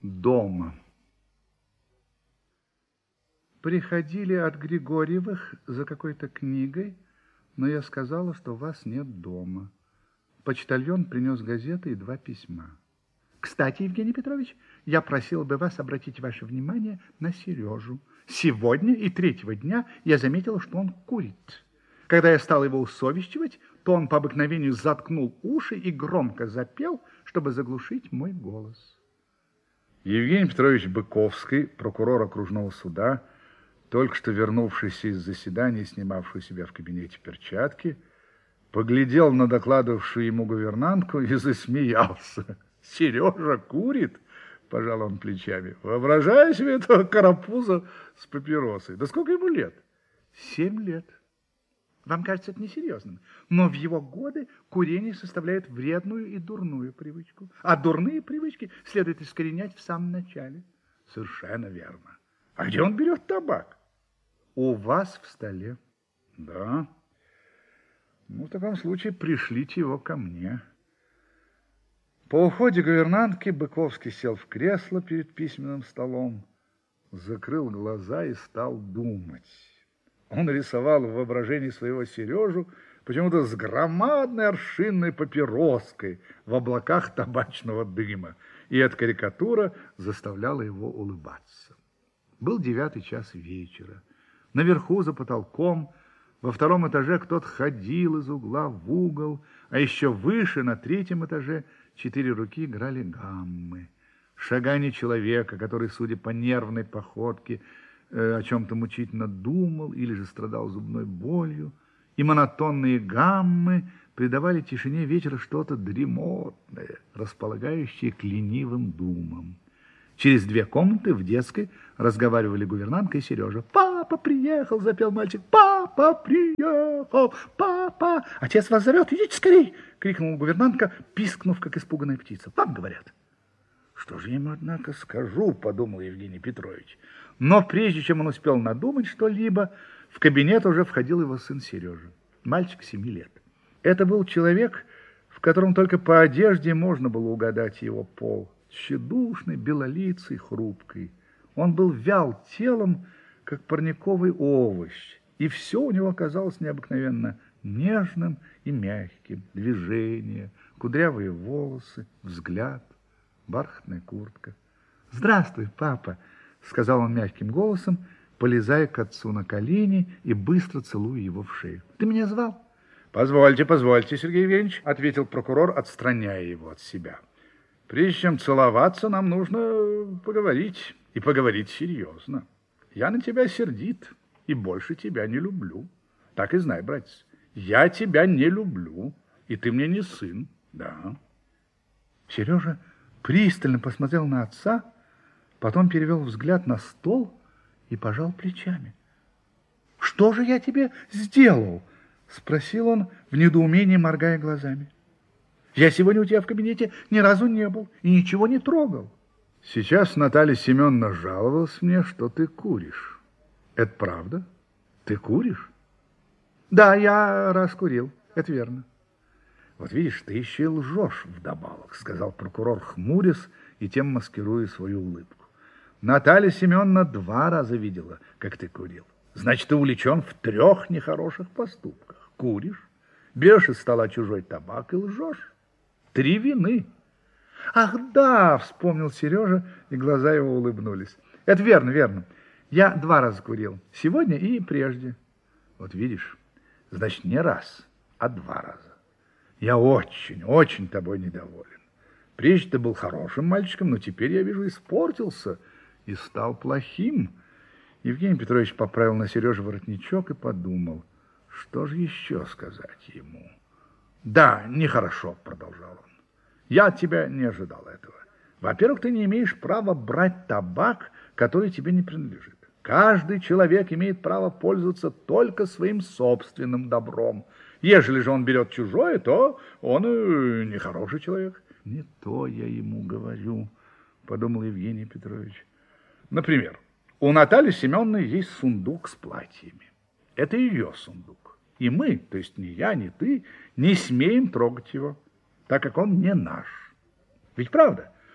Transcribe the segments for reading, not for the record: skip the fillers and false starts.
Дома. Приходили от Григорьевых за какой-то книгой, но я сказала, что вас нет дома. Почтальон принес газеты и 2 письма. Кстати, Евгений Петрович, я просила бы вас обратить ваше внимание на Сережу. Сегодня и 3-го дня я заметила, что он курит. Когда я стала его усовещивать, то он по обыкновению заткнул уши и громко запел, чтобы заглушить мой голос. Евгений Петрович Быковский, прокурор окружного суда, только что вернувшийся из заседания, снимавший у себя в кабинете перчатки, поглядел на докладывавшую ему гувернантку и засмеялся. «Сережа курит?» – пожал он плечами. «Воображаю себе этого карапуза с папиросой. Да сколько ему лет?» 7 лет. Вам кажется это несерьезным, но в его годы курение составляет вредную и дурную привычку. А дурные привычки следует искоренять в самом начале. Совершенно верно. А где он берет табак? У вас в столе. Да. Ну, в таком случае пришлите его ко мне. По уходе гувернантки Быковский сел в кресло перед письменным столом, закрыл глаза и стал думать. Он рисовал в воображении своего Сережу почему-то с громадной аршинной папироской в облаках табачного дыма, и эта карикатура заставляла его улыбаться. Был 9 час вечера. Наверху, за потолком, во 2-м этаже кто-то ходил из угла в угол, а еще выше, на 3-м этаже, 4 руки играли гаммы. Шагание человека, который, судя по нервной походке, о чем-то мучительно думал или же страдал зубной болью, и монотонные гаммы придавали тишине вечера что-то дремотное, располагающее к ленивым думам. Через 2 комнаты в детской разговаривали гувернантка и Сережа. «Папа приехал!» – запел мальчик. «Папа приехал! Папа! Отец вас зовет! Идите скорей!» – крикнула гувернантка, пискнув, как испуганная птица. «Вам говорят». «Что же я ему, однако, скажу?» – подумал Евгений Петрович. Но прежде чем он успел надумать что-либо, в кабинет уже входил его сын Сережа, мальчик 7 лет. Это был человек, в котором только по одежде можно было угадать его пол. Тщедушный, белолицый, хрупкий. Он был вял телом, как парниковый овощ, и все у него казалось необыкновенно нежным и мягким. Движения, кудрявые волосы, взгляд, бархатная куртка. «Здравствуй, папа!» — сказал он мягким голосом, полезая к отцу на колени и быстро целуя его в шею. «Ты меня звал?» «Позвольте, позвольте, Сергей Евгеньевич», — ответил прокурор, отстраняя его от себя. «Прежде чем целоваться, нам нужно поговорить, и поговорить серьезно. Я на тебя сердит и больше тебя не люблю. Так и знай, братец, я тебя не люблю, и ты мне не сын, да». Сережа пристально посмотрел на отца, потом перевел взгляд на стол и пожал плечами. «Что же я тебе сделал?» — спросил он в недоумении, моргая глазами. «Я сегодня у тебя в кабинете ни разу не был и ничего не трогал». «Сейчас Наталья Семеновна жаловалась мне, что ты куришь. Это правда? Ты куришь?» «Да, я раз курил, это верно». «Вот видишь, ты еще и лжешь вдобавок», — сказал прокурор, хмурясь и тем маскируя свою улыбку. «Наталья Семеновна 2 раза видела, как ты курил. Значит, ты увлечен в 3 нехороших поступках. Куришь, берешь из стола чужой табак и лжешь. 3 вины». «Ах, да!» — вспомнил Сережа, и глаза его улыбнулись. «Это верно, верно. Я 2 раза курил. Сегодня и прежде». «Вот видишь, значит, не раз, а 2 раза. Я очень, очень тобой недоволен. Прежде ты был хорошим мальчиком, но теперь, я вижу, испортился и стал плохим». Евгений Петрович поправил на Сереже воротничок и подумал, что же еще сказать ему. «Да, нехорошо», — продолжал он. «Я от тебя не ожидал этого. Во-первых, ты не имеешь права брать табак, который тебе не принадлежит. Каждый человек имеет право пользоваться только своим собственным добром. Ежели же он берет чужое, то он нехороший человек». «Не то я ему говорю», — подумал Евгений Петрович. «Например, у Натальи Семеновны есть сундук с платьями. Это ее сундук. И мы, то есть ни я, ни ты, не смеем трогать его, так как он не наш. Ведь правда,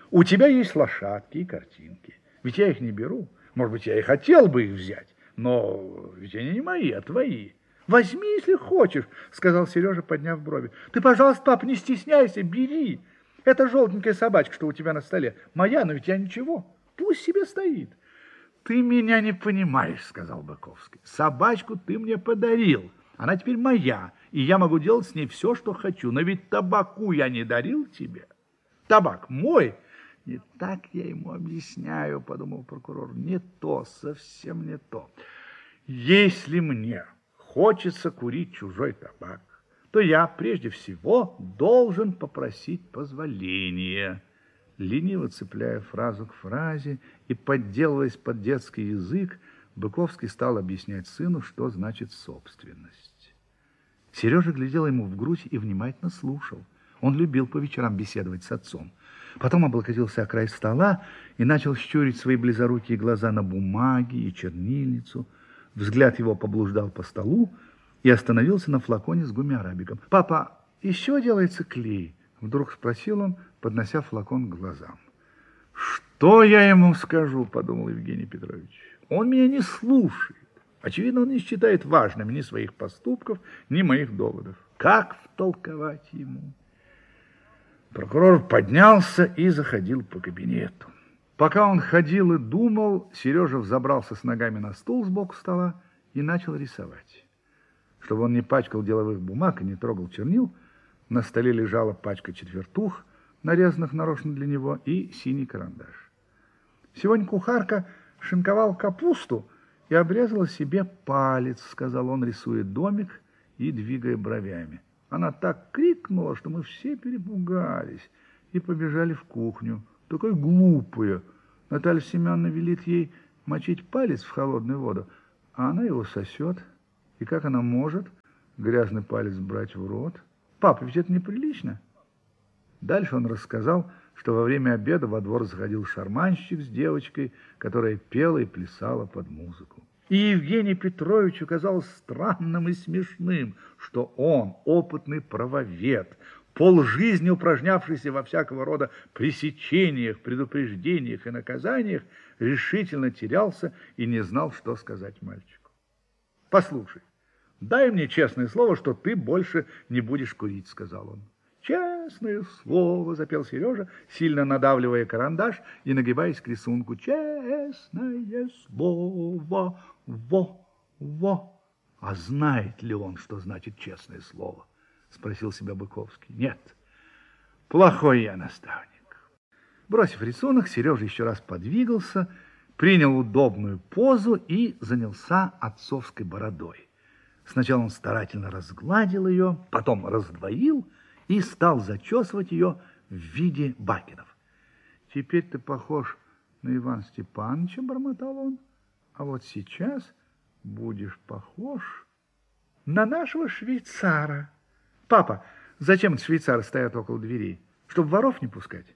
У тебя есть лошадки и картинки. Ведь я их не беру. Может быть, я и хотел бы их взять, но ведь они не мои, а твои. Возьми, если хочешь, сказал Сережа, подняв брови. Ты, пожалуйста, папа, не стесняйся, бери. Это желтенькая собачка, что у тебя на столе. Моя, но ведь я ничего. Пусть себе стоит. Ты меня не понимаешь, сказал Быковский. Собачку ты мне подарил. Она теперь моя, и я могу делать с ней все, что хочу. Но ведь табаку я не дарил тебе. Табак мой. Не так я ему объясняю, подумал прокурор. Не то, совсем не то. Если мне хочется курить чужой табак, то я прежде всего должен попросить позволения. Лениво цепляя фразу к фразе и подделываясь под детский язык, Быковский стал объяснять сыну, что значит собственность. Сережа глядел ему в грудь и внимательно слушал. Он любил по вечерам беседовать с отцом. Потом облокотился о край стола и начал щурить свои близорукие глаза на бумаге и чернильницу. Взгляд его поблуждал по столу и остановился на флаконе с гумми-арабиком. «Папа, еще делается клей?» Вдруг спросил он, поднося флакон к глазам. «Что я ему скажу?» – подумал Евгений Петрович. «Он меня не слушает. Очевидно, он не считает важным ни своих поступков, ни моих доводов. Как втолковать ему?» Прокурор поднялся и заходил по кабинету. Пока он ходил и думал, Сережа взобрался с ногами на стул сбоку стола и начал рисовать. Чтобы он не пачкал деловых бумаг и не трогал чернил, на столе лежала пачка четвертух, нарезанных нарочно для него, и синий карандаш. Сегодня кухарка шинковала капусту и обрезала себе палец, сказал он, рисуя домик и двигая бровями. Она так крикнула, что мы все перепугались и побежали в кухню. Такая глупая. Наталья Семеновна велит ей мочить палец в холодную воду, а она его сосет. И как она может грязный палец брать в рот? Папа, ведь это неприлично. Дальше он рассказал, что во время обеда во двор заходил шарманщик с девочкой, которая пела и плясала под музыку. И Евгению Петровичу казалось странным и смешным, что он, опытный правовед, полжизни упражнявшийся во всякого рода пресечениях, предупреждениях и наказаниях, решительно терялся и не знал, что сказать мальчику. «Послушай, дай мне честное слово, что ты больше не будешь курить», — сказал он. «Честное слово», — запел Сережа, сильно надавливая карандаш и нагибаясь к рисунку. «Честное слово, во». «А знает ли он, что значит честное слово?» — спросил себя Быковский. «Нет, плохой я наставник». Бросив рисунок, Сережа еще раз подвигался, принял удобную позу и занялся отцовской бородой. Сначала он старательно разгладил ее, потом раздвоил и стал зачесывать ее в виде бакенов. «Теперь ты похож на Ивана Степановича», — бормотал он, «а вот сейчас будешь похож на нашего швейцара». «Папа, зачем швейцары стоят около дверей? Чтобы воров не пускать?»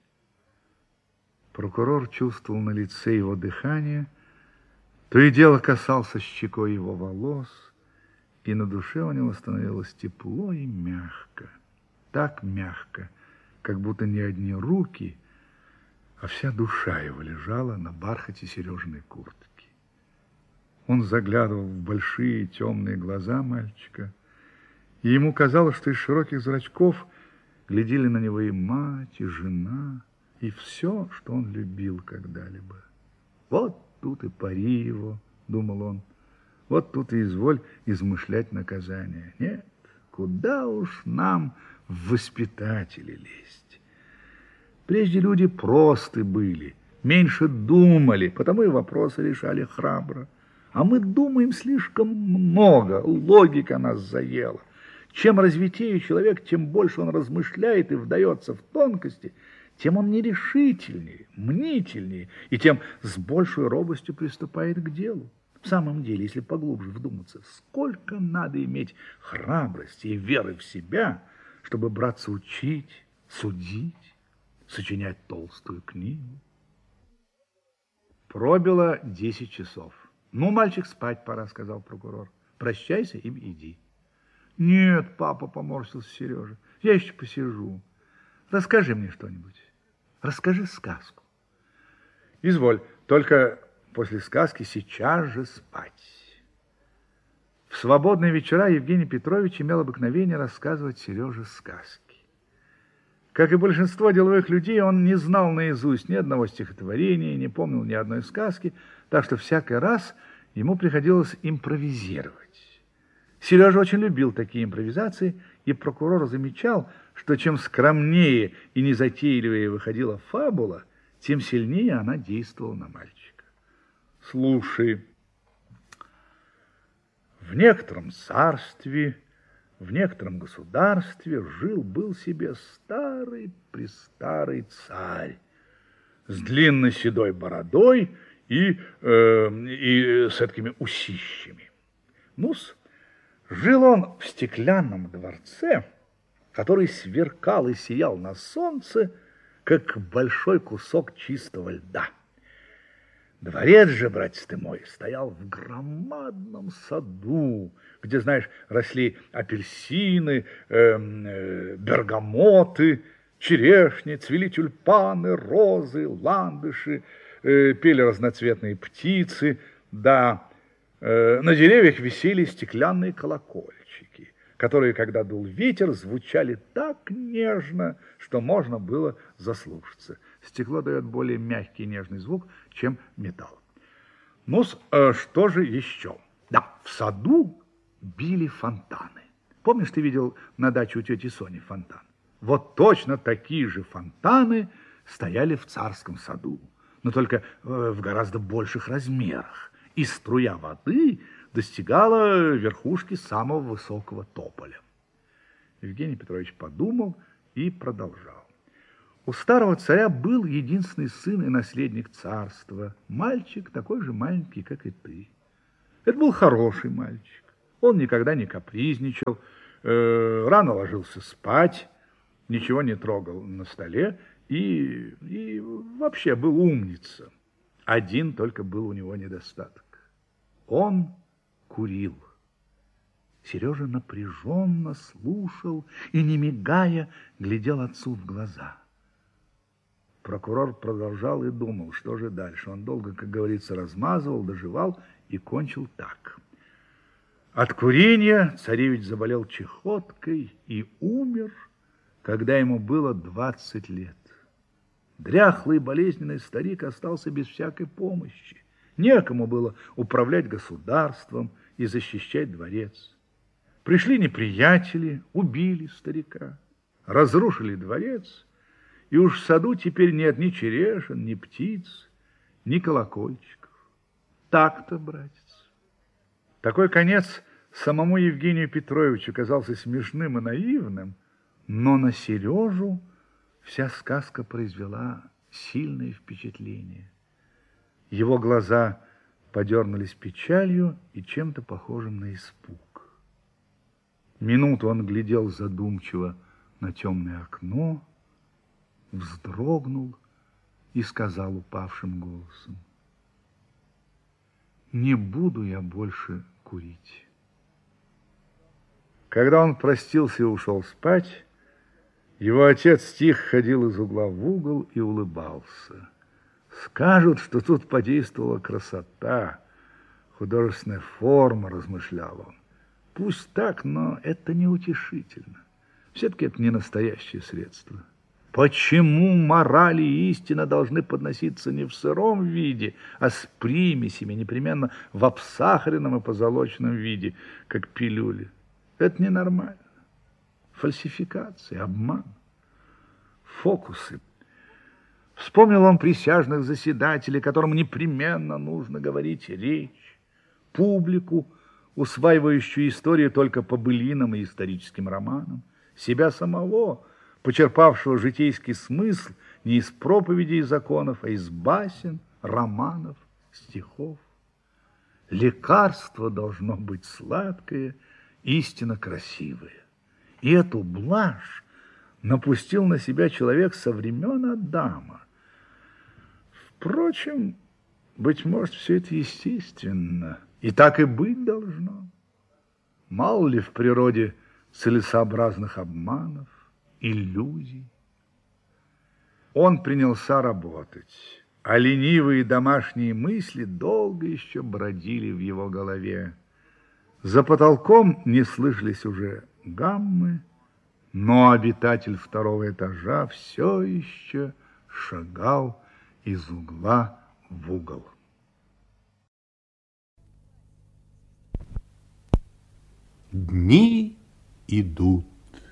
Прокурор чувствовал на лице его дыхание, то и дело касался щекой его волос, и на душе у него становилось тепло и мягко. Так мягко, как будто не одни руки, а вся душа его лежала на бархате Сережиной куртки. Он заглядывал в большие темные глаза мальчика, и ему казалось, что из широких зрачков глядели на него и мать, и жена, и все, что он любил когда-либо. «Вот тут и пари его», — думал он, — «вот тут и изволь измышлять наказание. Нет, куда уж нам в воспитатели лезть. Прежде люди просты были, меньше думали, потому и вопросы решали храбро. А мы думаем слишком много, логика нас заела. Чем развитее человек, тем больше он размышляет и вдается в тонкости, тем он нерешительнее, мнительнее, и тем с большей робостью приступает к делу. В самом деле, если поглубже вдуматься, сколько надо иметь храбрости и веры в себя, чтобы браться учить, судить, сочинять толстую книгу. Пробило 10 часов. «Ну, мальчик, спать пора», — сказал прокурор. «Прощайся и иди». «Нет, папа», — поморщился Сережа, — «я еще посижу. Расскажи мне что-нибудь». Расскажи сказку. Изволь, только после сказки сейчас же спать. В свободные вечера Евгений Петрович имел обыкновение рассказывать Сереже сказки. Как и большинство деловых людей, он не знал наизусть ни одного стихотворения, не помнил ни одной сказки, так что всякий раз ему приходилось импровизировать. Сережа очень любил такие импровизации, и прокурор замечал, что чем скромнее и незатейливее выходила фабула, тем сильнее она действовала на мальчика. Слушай. В некотором царстве, в некотором государстве жил-был себе старый-престарый царь с длинной седой бородой и с такими усищами. Ну-с, жил он в стеклянном дворце, который сверкал и сиял на солнце, как большой кусок чистого льда. Дворец же, братец ты мой, стоял в громадном саду, где, знаешь, росли апельсины, бергамоты, черешни, цвели тюльпаны, розы, ландыши, пели разноцветные птицы, да, на деревьях висели стеклянные колокольчики, которые, когда дул ветер, звучали так нежно, что можно было заслушаться. Стекло дает более мягкий и нежный звук, чем металл. Ну, что же еще? Да, в саду били фонтаны. Помнишь, ты видел на даче у тети Сони фонтан? Вот точно такие же фонтаны стояли в царском саду, но только в гораздо больших размерах. И струя воды достигала верхушки самого высокого тополя. Евгений Петрович подумал и продолжал. У старого царя был единственный сын и наследник царства. Мальчик такой же маленький, как и ты. Это был хороший мальчик. Он никогда не капризничал, рано ложился спать, ничего не трогал на столе и вообще был умница. Один только был у него недостаток. Он курил. Сережа напряженно слушал и, не мигая, глядел отцу в глаза. Прокурор продолжал и думал, что же дальше. Он долго, как говорится, размазывал, доживал и кончил так. От курения царевич заболел чехоткой и умер, когда ему было 20 лет. Дряхлый и болезненный старик остался без всякой помощи. Некому было управлять государством и защищать дворец. Пришли неприятели, убили старика, разрушили дворец, и уж в саду теперь нет ни черешен, ни птиц, ни колокольчиков. Так-то, братец. Такой конец самому Евгению Петровичу казался смешным и наивным, но на Сережу вся сказка произвела сильное впечатление. Его глаза подернулись печалью и чем-то похожим на испуг. Минуту он глядел задумчиво на темное окно, вздрогнул и сказал упавшим голосом: «Не буду я больше курить». Когда он простился и ушел спать, его отец тихо ходил из угла в угол и улыбался. «Скажут, что тут подействовала красота, художественная форма», — размышлял он. «Пусть так, но это неутешительно. Все-таки это не настоящее средство. Почему мораль и истина должны подноситься не в сыром виде, а с примесями, непременно в обсахаренном и позолоченном виде, как пилюли? Это ненормально. Фальсификации, обман, фокусы». Вспомнил он присяжных заседателей, которым непременно нужно говорить речь, публику, усваивающую историю только по былинам и историческим романам, себя самого, почерпавшего житейский смысл не из проповедей и законов, а из басен, романов, стихов. Лекарство должно быть сладкое, истинно красивое. И эту блажь напустил на себя человек со времен Адама. Впрочем, быть может, все это естественно, и так и быть должно. Мало ли в природе целесообразных обманов, иллюзий. Он принялся работать, а ленивые домашние мысли долго еще бродили в его голове. За потолком не слышались уже гаммы, но обитатель второго этажа все еще шагал из угла в угол. Дни идут.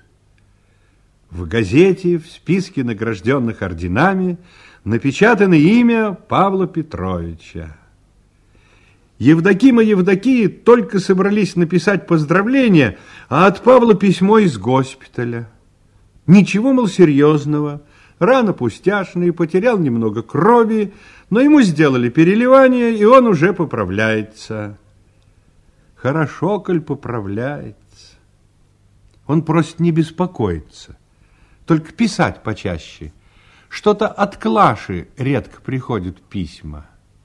В газете в списке награжденных орденами напечатано имя Павла Петровича. Евдоким и Евдокия только собрались написать поздравления, а от Павла письмо из госпиталя. Ничего, мол, серьезного, рана пустяшная, потерял немного крови, но ему сделали переливание, и он уже поправляется. Хорошо, коль поправляется. Он просит не беспокоиться, только писать почаще. Что-то от Клаши редко приходят письма.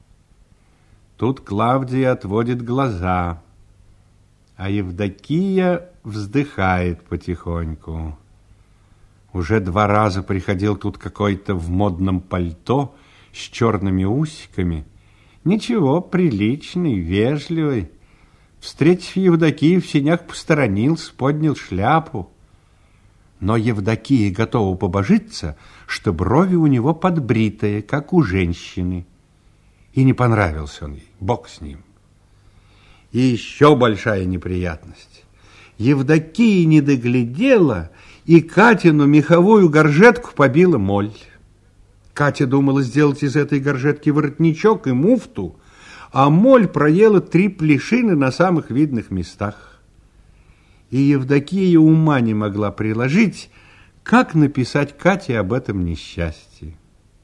Тут Клавдия отводит глаза, а Евдокия вздыхает потихоньку. Уже 2 раза приходил тут какой-то в модном пальто с черными усиками. Ничего, приличный, вежливый. Встретив Евдокию, в сенях посторонился, поднял шляпу. Но Евдокия готова побожиться, что брови у него подбритые, как у женщины. И не понравился он ей, бог с ним. И еще большая неприятность. Евдокия не доглядела, и Катину меховую горжетку побила моль. Катя думала сделать из этой горжетки воротничок и муфту, а моль проела 3 плешины на самых видных местах. И Евдокия ума не могла приложить, как написать Кате об этом несчастье.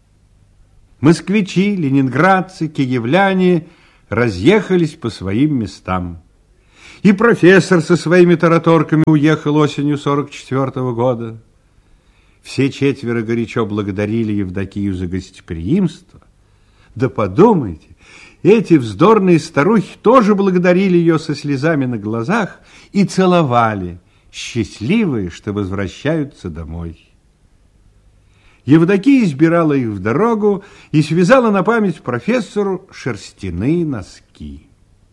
Москвичи, ленинградцы, киевляне разъехались по своим местам. И профессор со своими тараторками уехал осенью 44-го года. Все 4 горячо благодарили Евдокию за гостеприимство. Да подумайте, эти вздорные старухи тоже благодарили ее со слезами на глазах и целовали, счастливые, что возвращаются домой. Евдокия избирала их в дорогу и связала на память профессору шерстяные носки.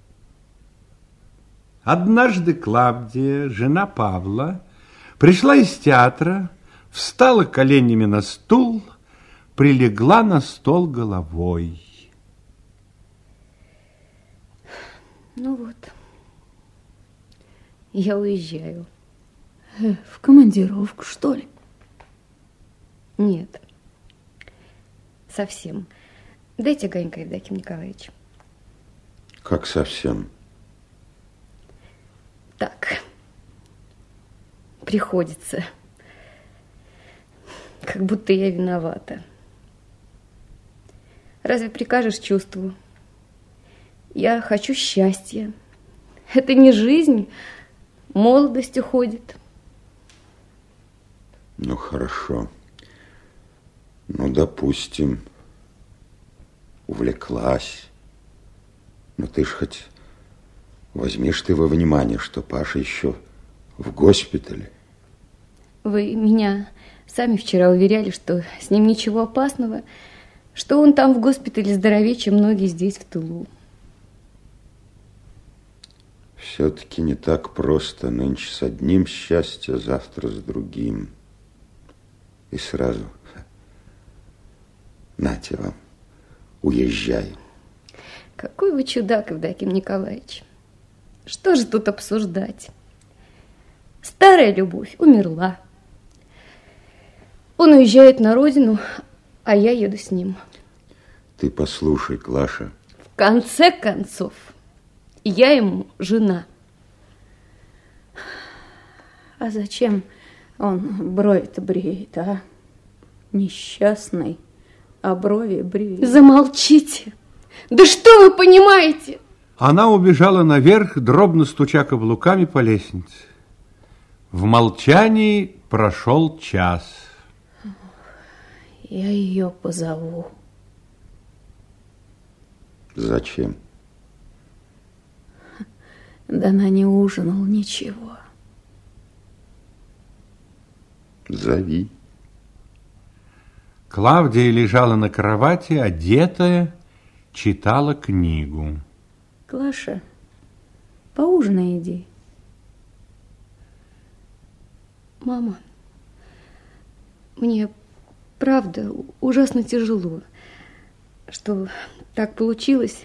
Однажды Клавдия, жена Павла, пришла из театра, встала коленями на стул, прилегла на стол головой. Ну вот, я уезжаю. В командировку, что ли? Нет, совсем. Дайте огонька, Евдоким Николаевич. Как совсем? Так, приходится. Как будто я виновата. Разве прикажешь чувству? Я хочу счастья. Это не жизнь, молодость уходит. Ну, хорошо. Ну, допустим, увлеклась. Но ты ж хоть возьмешь ты во внимание, что Паша еще в госпитале. Вы меня сами вчера уверяли, что с ним ничего опасного, что он там в госпитале здоровее, чем многие здесь в тылу. Все-таки не так просто нынче с одним счастье, завтра с другим. И сразу... Нате вам, уезжай. Какой вы чудак, Евдоким Николаевич. Что же тут обсуждать? Старая любовь умерла. Он уезжает на родину, а я еду с ним. Ты послушай, Клаша. В конце концов, я ему жена. А зачем он брови-то бреет, а? Несчастный, а брови бреет. Замолчите! Да что вы понимаете? Она убежала наверх, дробно стуча каблуками по лестнице. В молчании прошел час. Я ее позову. Зачем? Да она не ужинала ничего. Зови. Клавдия лежала на кровати, одетая, читала книгу. Клаша, поужинай иди. Мама, мне правда ужасно тяжело, что так получилось.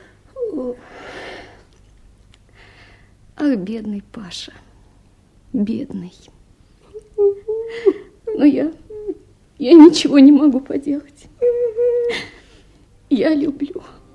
Ах, бедный Паша, бедный. Но я ничего не могу поделать. Я люблю.